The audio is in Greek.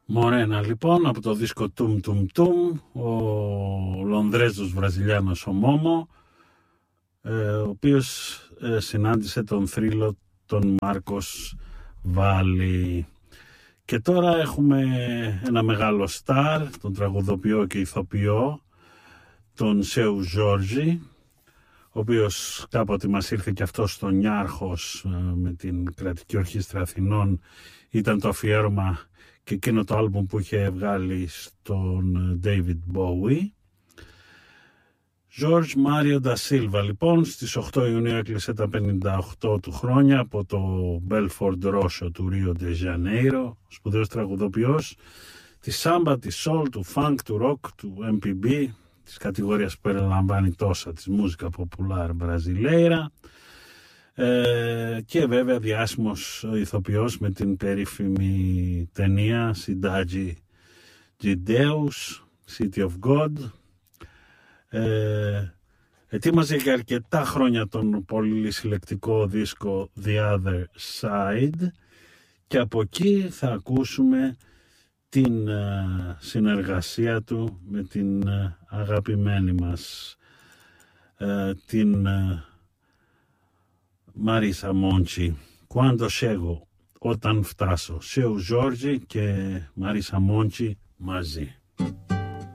Μορένα λοιπόν από το δίσκο Τουμ Τουμ Τουμ, ο Λονδρέζος Βραζιλιάνος ο Μόμο, ο οποίος συνάντησε τον θρύλο τον Μάρκος Βάλι. Και τώρα έχουμε ένα μεγάλο στάρ, τον τραγουδοποιό και ηθοποιό, τον Σέου Ζόρζι, ο οποίος κάποτε μας ήρθε και αυτό στο Νιάρχος με την Κρατική Ορχήστρα Αθηνών. Ήταν το αφιέρωμα και εκείνο το άλμπουμ που είχε βγάλει στον David Bowie. George Mario da Silva λοιπόν στις 8 Ιουνίου έκλεισε τα 58 του χρόνια από το Belfort Rosso του Rio de Janeiro, σπουδαίος τραγουδοποιός της σάμπα, της soul, του funk, του rock, του MPB, της κατηγορίας που περιλαμβάνει τόσα, της μουσικά popular brasileira, και βέβαια διάσημος ηθοποιός με την περίφημη ταινία Cidade de Deus, City of God. Ετοίμαζε για αρκετά χρόνια τον πολύ συλλεκτικό δίσκο The Other Side και από εκεί θα ακούσουμε την συνεργασία του με την αγαπημένη μας την Μαρίσα Μόντσι. Quando chego, όταν φτάσω. Σέου Ζόρζι και Μαρίσα Μόντσι μαζί.